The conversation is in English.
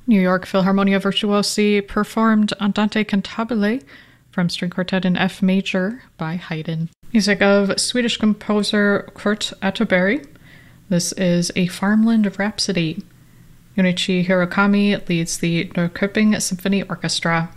New York Philharmonia Virtuosi performed Andante Cantabile from String Quartet in F major by Haydn. Music of Swedish composer Kurt Atterbury. This is A Farmland Rhapsody. Junichi Hirokami leads the Norrköping Symphony Orchestra.